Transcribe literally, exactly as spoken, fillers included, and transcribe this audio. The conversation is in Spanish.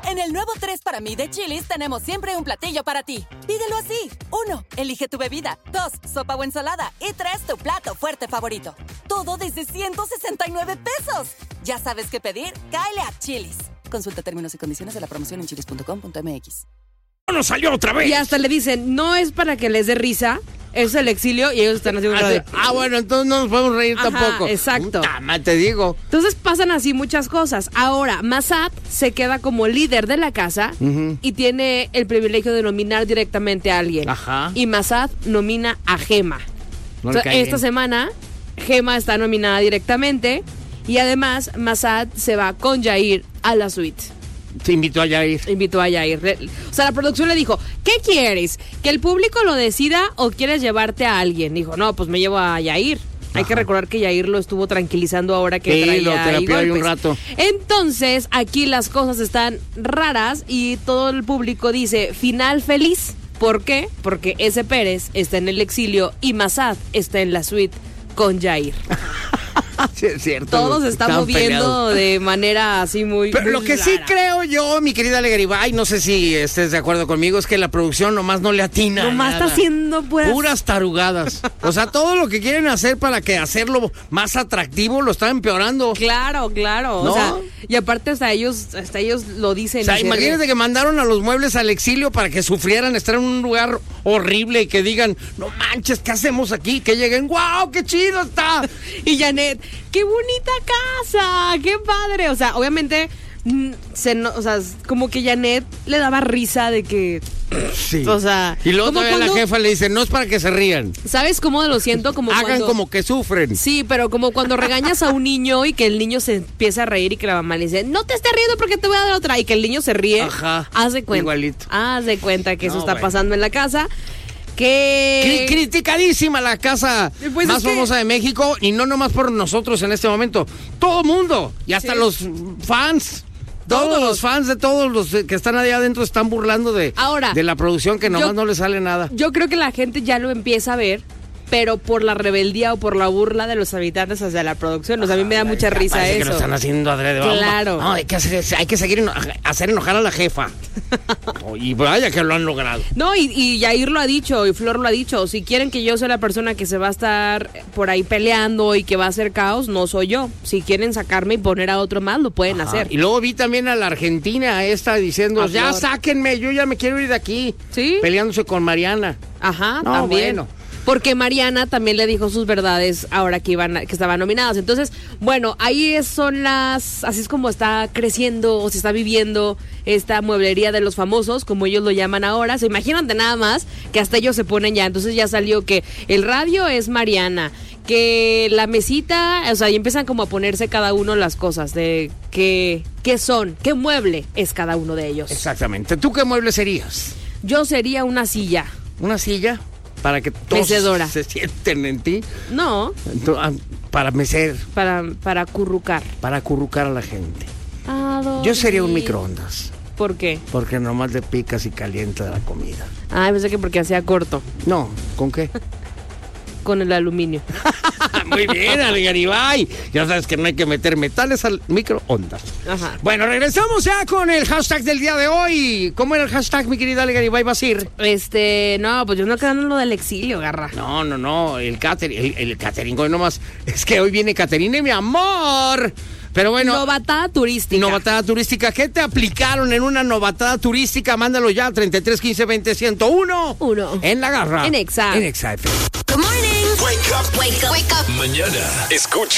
En el nuevo tres para mí de Chili's tenemos siempre un platillo para ti. Pídelo así. Uno, elige tu bebida. Dos, sopa o ensalada. Y tres, tu plato fuerte favorito. Todo desde ciento sesenta y nueve pesos. Ya sabes qué pedir, cáele a Chili's. Consulta términos y condiciones de la promoción en chilis punto com punto m x. ¡No salió otra vez! Y hasta le dicen, no es para que les dé risa, es el exilio, y ellos están haciendo Ah, de... ah, bueno, entonces no nos podemos reír Ajá, tampoco. exacto. Puta, ma, te digo. Entonces pasan así muchas cosas. Ahora, Massad se queda como líder de la casa Uh-huh. y tiene el privilegio de nominar directamente a alguien. Ajá. Y Massad nomina a Gema. No le O sea, cae esta bien. semana, Gema está nominada directamente y además Massad se va con Yair a la suite. Te invitó a Yair. Invitó a Yair. Le- O sea, la producción le dijo, ¿qué quieres? ¿Que el público lo decida o quieres llevarte a alguien? Dijo, no, pues me llevo a Yair. Hay Ajá. que recordar que Yair lo estuvo tranquilizando ahora que Sí, traía lo ahí terapió ahí un golpes. rato. Entonces, aquí las cosas están raras y todo el público dice, final feliz. ¿Por qué? Porque ese Pérez está en el exilio y Massad está en la suite con Yair. Sí, es cierto. Todo se está Estaban moviendo peleados. de manera así muy... Pero lo que sí rara. creo yo, mi querida Ale Garibay, no sé si estés de acuerdo conmigo, es que la producción nomás no le atina. Nomás nada. está haciendo puras... Puras tarugadas. O sea, todo lo que quieren hacer para que hacerlo más atractivo lo están empeorando. Claro, claro. ¿No? O sea, y aparte hasta ellos, hasta ellos lo dicen. O sea, y se imagínate ríen. que mandaron a los muebles al exilio para que sufrieran estar en un lugar horrible y que digan, no manches, ¿qué hacemos aquí? Que lleguen, ¡wow, qué chido está! Y Janet, qué bonita casa, qué padre. O sea, obviamente, mm, se no, o sea, como que Janet le daba risa de que, Sí. o sea, Y luego como todavía la cuando- jefa le dice, no es para que se rían, ¿sabes cómo lo siento? Como hagan cuando, como que sufren. Sí, pero como cuando regañas a un niño y que el niño se empieza a reír y que la mamá le dice, no te estés riendo porque te voy a dar otra, y que el niño se ríe. Ajá, Haz de cuenta. igualito. Haz de cuenta que eso No, está bueno. pasando en la casa. Que... Cri- criticadísima la casa Pues más es que- famosa de México, y no nomás por nosotros en este momento, todo mundo, y hasta Sí. los fans. Todos Todos. los fans de todos los que están allá adentro están burlando de, Ahora, de la producción, que nomás yo- no le sale nada. Yo creo que la gente ya lo empieza a ver, pero por la rebeldía o por la burla de los habitantes hacia la producción. O sea, a mí me da mucha risa Parece que eso. lo están haciendo adrede. Vamos, Claro. No, hay que, hacer, hay que seguir eno- hacer enojar a la jefa. Oh, y vaya que lo han logrado. No, y, y Yair lo ha dicho, y Flor lo ha dicho. Si quieren que yo sea la persona que se va a estar por ahí peleando y que va a hacer caos, no soy yo. Si quieren sacarme y poner a otro más, lo pueden Ajá. hacer. Y luego vi también a la Argentina esta diciendo, A ya Flor. sáquenme, yo ya me quiero ir de aquí. Sí. Peleándose con Mariana. Ajá, No, también. bueno. Porque Mariana también le dijo sus verdades ahora que iban a- que estaban nominadas. Entonces, bueno, ahí es- son las, así es como está creciendo o se está viviendo esta mueblería de los famosos, como ellos lo llaman ahora. Se imaginan de nada más que hasta ellos se ponen ya. Entonces ya salió que el radio es Mariana, que la mesita, o sea, y empiezan como a ponerse cada uno las cosas de qué, qué son, qué mueble es cada uno de ellos. Exactamente. ¿Tú qué mueble serías? Yo sería una silla. ¿Una silla? Para que todos Mecedora. se sienten en ti. No, Ento- ah, Para mecer, para, para acurrucar. para acurrucar a la gente. A Yo sería un dormir. microondas. ¿Por qué? Porque nomás le picas y calienta la comida. Ah, pensé que porque hacía corto No, ¿con qué? con el aluminio. Muy bien, Ale Garibay. Ya sabes que no hay que meter metales al microondas. Ajá. Bueno, regresamos ya con el hashtag del día de hoy. ¿Cómo era el hashtag, mi querida Ale Garibay? ¿Vas a ir? Este, no, pues yo no quedando en lo del exilio, garra. No, no, no, el catering, el, el catering hoy nomás. Es que hoy viene Caterine, mi amor. Pero bueno, Novatada turística. novatada turística. ¿Qué te aplicaron en una novatada turística? Mándalo ya, treinta y tres, quince, veinte, ciento uno. Uno. En La Garra. En Exa. En Exa F M. Good morning. Wake up. Wake up. Wake up. Mañana. Escucha